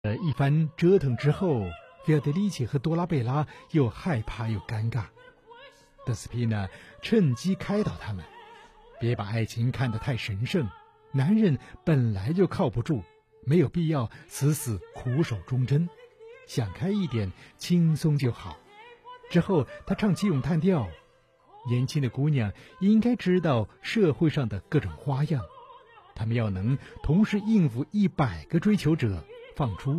一番折腾之后，菲尔德里奇和多拉贝拉又害怕又尴尬。德斯皮娜趁机开导他们，别把爱情看得太神圣，男人本来就靠不住，没有必要死死苦守忠贞，想开一点，轻松就好。之后他唱起咏叹调，年轻的姑娘应该知道社会上的各种花样，她们要能同时应付100个追求者，放出